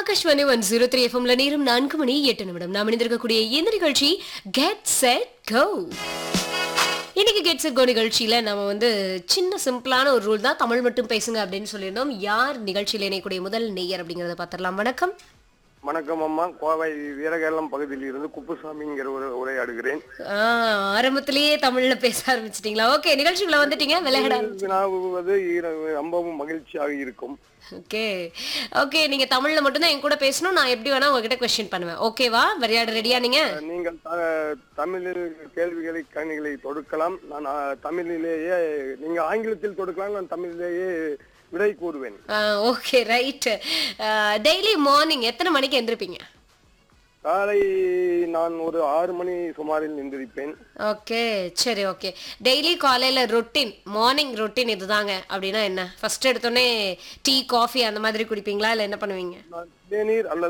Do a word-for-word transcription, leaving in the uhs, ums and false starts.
Akashvani one zero three எஃப்எம்ல நேரம் நான்கு மணி எட்டு நிமிடம் நாம் இணைந்திருக்கக்கூடிய இந்த நிகழ்ச்சி கெட் செட் கோ. இன்னைக்கு கெட் செட் கோ நிகழ்ச்சியில நம்ம வந்து சின்ன சிம்பிளான ஒரு ரூல் தான், தமிழ் மட்டும் பேசுங்க அப்படின்னு சொல்லியிருந்தோம். யார் நிகழ்ச்சியில் இணையக்கூடிய முதல் நேயர் அப்படிங்கறத பார்த்திடலாம். வணக்கம். வணக்கம் அம்மா, கோவை வீரகேரளம் பகுதியில் இருந்து குப்புசாமிங்கிற ஒரு உரையாடுகிறேன். ஆஹ் ஆரம்பத்திலேயே தமிழ்ல பேச ஆரம்பிச்சிட்டீங்களா? ஓகே, நிகழ்ச்சிக்குள்ள வந்துட்டீங்க, விளையாட வினாவுவது ரொம்பவும் மகிழ்ச்சியாக இருக்கும். ஓகே ஓகே நீங்க தமிழ்ல மட்டும் தான் என் கூட பேசணும். நான் எப்படி வேணா உங்ககிட்ட கொஸ்டின் பண்ணுவேன். ஓகேவா? விளையாட ரெடியா நீங்க? நீங்கள் த- தமிழில் கேள்விகளை கணிகளை தொடுக்கலாம். நான் அ, தமிழிலேயே, நீங்க ஆங்கிலத்தில் தொடுக்கலாம், நான் தமிழிலேயே விடை கூறுவேன். Okay right. டெய்லி மார்னிங் எத்தனை மணிக்கு எந்திருப்பீங்க? காலை நான் ஒரு ஆறு மணி சுமாரில் எந்திரிப்பேன். ஓகே சரி. ஓகே, டெய்லி காலையில ரொட்டீன், மார்னிங் ரொட்டீன் இதுதாங்க அப்படின்னா என்ன? ஃபர்ஸ்ட் எடுத்தோடனே டீ காஃபி அந்த மாதிரி குடிப்பீங்களா, இல்லை என்ன பண்ணுவீங்க? நான் தேநீர் அல்லது